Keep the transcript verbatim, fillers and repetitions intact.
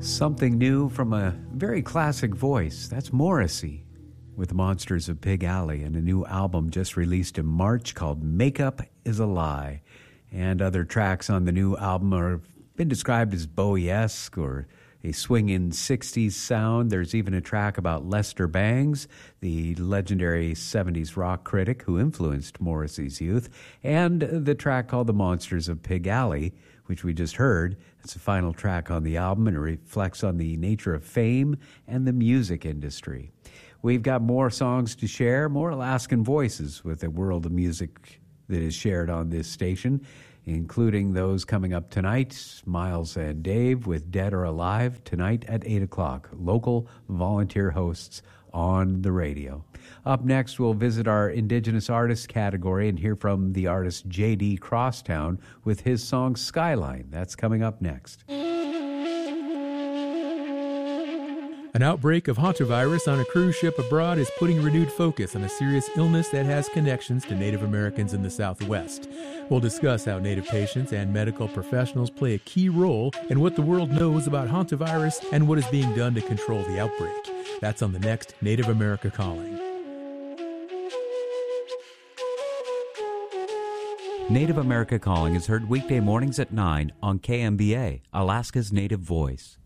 Something new from a very classic voice. That's Morrissey with the Monsters of Pig Alley, and a new album just released in March called Makeup is a Lie. And other tracks on the new album are been described as Bowie-esque or a swinging sixties sound. There's even a track about Lester Bangs, the legendary seventies rock critic who influenced Morrissey's youth, and the track called The Monsters of Pig Alley, which we just heard. It's the final track on the album, and it reflects on the nature of fame and the music industry. We've got more songs to share, more Alaskan voices with the world of music that is shared on this station, including those coming up tonight, Miles and Dave with Dead or Alive, tonight at eight o'clock. Local volunteer hosts on the radio. Up next, we'll visit our Indigenous Artists category and hear from the artist J D Crosstown with his song Skyline. That's coming up next. An outbreak of hantavirus on a cruise ship abroad is putting renewed focus on a serious illness that has connections to Native Americans in the Southwest. We'll discuss how Native patients and medical professionals play a key role in what the world knows about hantavirus and what is being done to control the outbreak. That's on the next Native America Calling. Native America Calling is heard weekday mornings at nine on K M B A, Alaska's Native Voice.